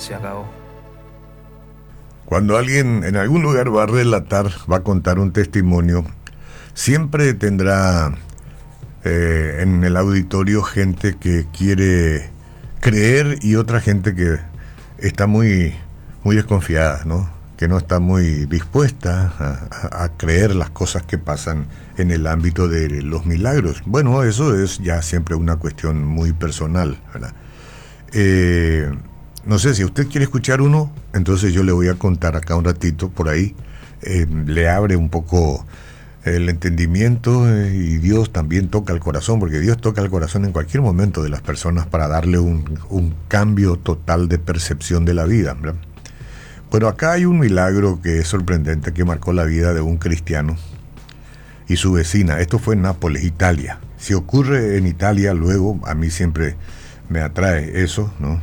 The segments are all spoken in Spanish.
se acabó. Cuando alguien en algún lugar va a relatar, va a contar un testimonio, siempre tendrá en el auditorio gente que quiere creer y otra gente que está muy desconfiada, ¿no? Que no está muy dispuesta a creer las cosas que pasan en el ámbito de los milagros. Bueno, eso es ya siempre una cuestión muy personal, ¿verdad? No sé, si usted quiere escuchar uno, entonces yo le voy a contar acá un ratito por ahí. Le abre un poco el entendimiento y Dios también toca el corazón, porque Dios toca el corazón en cualquier momento de las personas para darle un cambio total de percepción de la vida, ¿verdad? Bueno, acá hay un milagro que es sorprendente, que marcó la vida de un cristiano y su vecina. Esto fue en Nápoles, Italia. Si ocurre en Italia, luego a mí siempre me atrae eso, ¿no?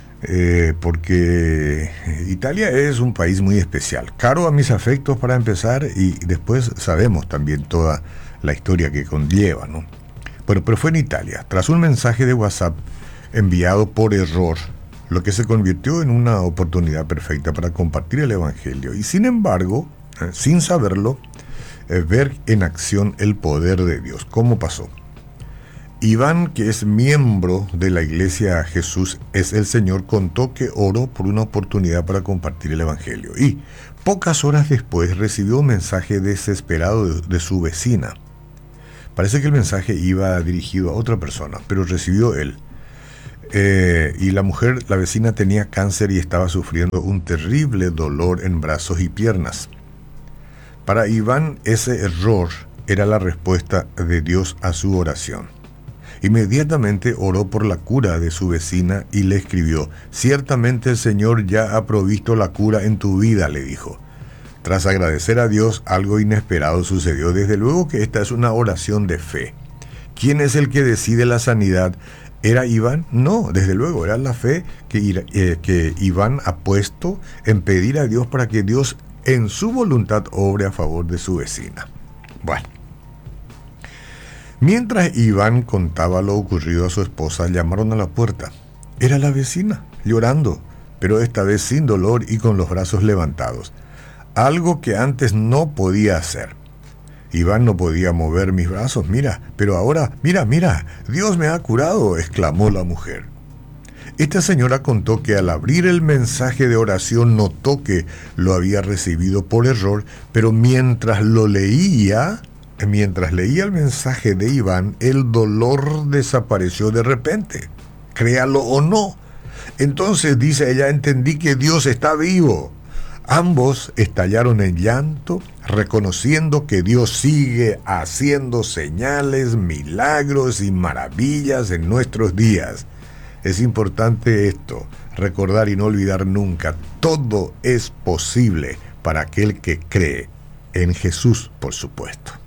Porque Italia es un país muy especial, caro a mis afectos para empezar, y después sabemos también toda la historia que conlleva, ¿no? Bueno, pero fue en Italia, tras un mensaje de WhatsApp enviado por error, lo que se convirtió en una oportunidad perfecta para compartir el Evangelio y, sin embargo, sin saberlo, ver en acción el poder de Dios. ¿Cómo pasó? Iván, que es miembro de la Iglesia Jesús es el Señor, contó que oró por una oportunidad para compartir el Evangelio y pocas horas después recibió un mensaje desesperado de su vecina. Parece que el mensaje iba dirigido a otra persona, pero recibió él. Y la mujer, la vecina, tenía cáncer y estaba sufriendo un terrible dolor en brazos y piernas. Para Iván, ese error era la respuesta de Dios a su oración. Inmediatamente oró por la cura de su vecina y le escribió: ciertamente el Señor ya ha provisto la cura en tu vida, le dijo. Tras agradecer a Dios, algo inesperado sucedió. Desde luego que esta es una oración de fe. ¿Quién es el que decide la sanidad? ¿Era Iván? No, desde luego, era la fe que Iván ha puesto en pedir a Dios para que Dios en su voluntad obre a favor de su vecina. Bueno. Mientras Iván contaba lo ocurrido a su esposa, llamaron a la puerta. Era la vecina, llorando, pero esta vez sin dolor y con los brazos levantados. Algo que antes no podía hacer. Iván: no podía mover mis brazos, mira, pero ahora, mira, Dios me ha curado, exclamó la mujer. Esta señora contó que al abrir el mensaje de oración notó que lo había recibido por error, pero mientras leía el mensaje de Iván, el dolor desapareció de repente. Créalo o no. Entonces, dice ella, entendí que Dios está vivo. Ambos estallaron en llanto, reconociendo que Dios sigue haciendo señales, milagros y maravillas en nuestros días. Es importante esto, recordar y no olvidar nunca: todo es posible para aquel que cree en Jesús, por supuesto.